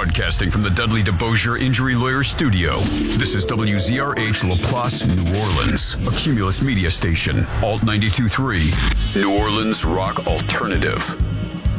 Broadcasting from the Dudley DeBosier Injury Lawyer Studio. This is WZRH Laplace, New Orleans, a Cumulus media station, Alt 92.3, New Orleans Rock Alternative.